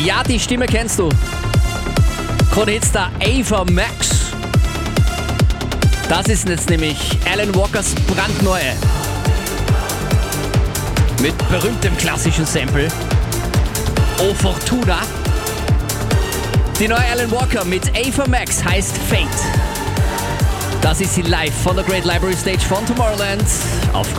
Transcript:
Ja, die Stimme kennst du. Chronista Ava Max. Das ist jetzt nämlich Alan Walkers brandneue. Mit berühmtem klassischen Sample. O Fortuna. Die neue Alan Walker mit Ava Max heißt Fate. Das ist sie live von der Great Library Stage von Tomorrowland auf